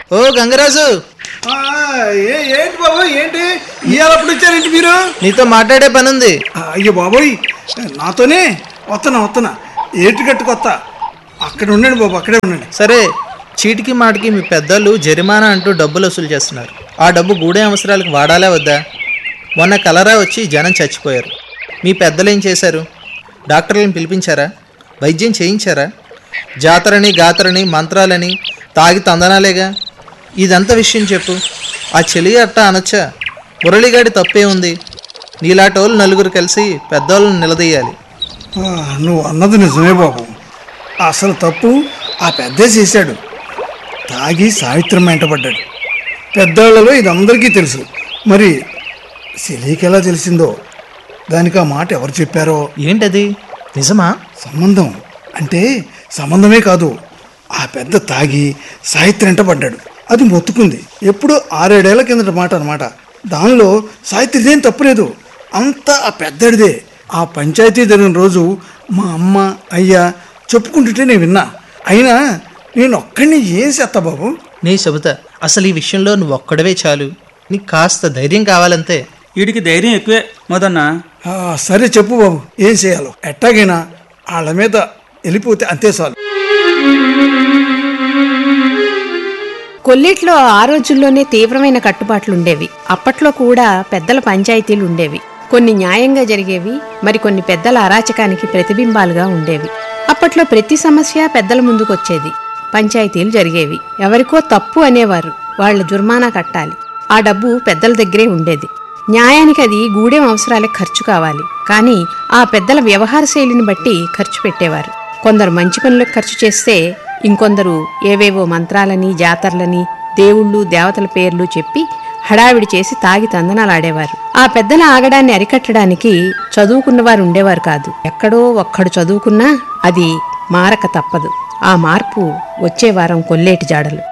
ఓ గంగరాజు, ఏంటి బాబోయ్, ఏంటి ఇవాళ అప్పుడు వచ్చారేంటి మీరు? నీతో మాట్లాడే పని ఉంది. అయ్యో బాబోయ్, నాతోనే వస్తున్నా ఏటి కట్టుకొత్త. అక్కడ ఉండండి బాబు, అక్కడే ఉండండి. సరే, చీటికి మాటికి మీ పెద్దలు జరిమానా అంటూ డబ్బులు వసూలు చేస్తున్నారు. ఆ డబ్బు గూడెం అవసరాలకు వాడాలా వద్దా? మొన్న కలరా వచ్చి జనం చచ్చిపోయారు. మీ పెద్దలు ఏం చేశారు? డాక్టర్లను పిలిపించారా? వైద్యం చేయించారా? జాతరని గాతరని మంత్రాలని తాగి తందనాలేగా. ఇదంతా విషయం చెప్పు. ఆ చెలి అట్టా అనొచ్చా? మురళిగాడి తప్పే ఉంది. నీలాటోళ్ళు నలుగురు కలిసి పెద్దోళ్ళని నిలదీయాలి. నువ్వు అన్నది నిజమే బాబు. అసలు తప్పు ఆ పెద్దే చేశాడు. తాగి సావిత్రం వెంటబడ్డాడు. పెద్దవాళ్ళలో ఇది అందరికీ తెలుసు. మరి చెలికి ఎలా తెలిసిందో, దానికి ఆ మాట ఎవరు చెప్పారో. ఏంటది? నిజమా? సంబంధం అంటే సంబంధమే కాదు. ఆ పెద్ద తాగి సావిత్రి వెంటబడ్డాడు. అది మొత్తుకుంది. ఎప్పుడు 6-7 ఏళ్ల కిందట మాట అనమాట. దానిలో సావిత్రిదేం తప్పులేదు, అంతా ఆ పెద్దడిదే. ఆ పంచాయతీ జరిగిన రోజు మా అమ్మ అయ్యా చెప్పుకుంటుంటే నేను విన్నా. అయినా నేను ఒక్కడిని ఏం చేస్తా బాబు? నీ చెబుతా. అసలు ఈ విషయంలో నువ్వు ఒక్కడవే చాలు. నీకు కాస్త ధైర్యం కావాలంతే. వీడికి ధైర్యం ఎక్కువే మొదన్నా. సరే చెప్పు బాబు, ఏం చేయాలో? ఎట్టాగైనా వాళ్ళ మీద వెళ్ళిపోతే అంతే చాలు. కొల్లేట్లో ఆ రోజుల్లోనే తీవ్రమైన కట్టుబాట్లుండేవి. అప్పట్లో కూడా పెద్దల పంచాయతీలు ఉండేవి. కొన్ని న్యాయంగా జరిగేవి, మరికొన్ని పెద్దల అరాచకానికి ప్రతిబింబాలుగా ఉండేవి. అప్పట్లో ప్రతి సమస్య పెద్దల ముందుకొచ్చేది. పంచాయతీలు జరిగేవి. ఎవరికో తప్పు అనేవారు, వాళ్ల జుర్మానా కట్టాలి. ఆ డబ్బు పెద్దల దగ్గరే ఉండేది. న్యాయానికి అది గూడెం అవసరాలకు ఖర్చు కావాలి. కానీ ఆ పెద్దల వ్యవహార శైలిని బట్టి ఖర్చు పెట్టేవారు. కొందరు మంచి పనులకు ఖర్చు చేస్తే ఇంకొందరు ఏవేవో మంత్రాలని జాతరలని దేవుళ్ళు దేవతల పేర్లు చెప్పి హడావిడి చేసి తాగి తందనాలాడేవారు. ఆ పెద్దల ఆగడాన్ని అరికట్టడానికి చదువుకున్నవారు ఉండేవారు కాదు. ఎక్కడో ఒక్కడు చదువుకున్నా అది మారక తప్పదు. ఆ మార్పు వచ్చే వారం కొల్లేటి జాడలు.